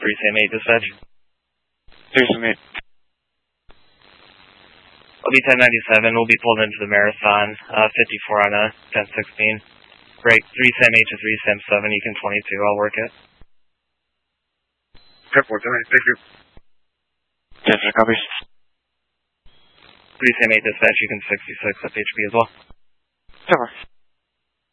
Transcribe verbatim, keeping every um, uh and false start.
three Sam eight dispatch. three Sam eight. I'll be ten ninety-seven. We'll be pulled into the Marathon, uh, fifty-four on a ten sixteen. Break three Sam eight to three Sam seven, Econ twenty-two. I'll work it. Airport, thank you. ten four, copies. three Sam eight dispatch, Econ sixty-six, F H B as well. ten four.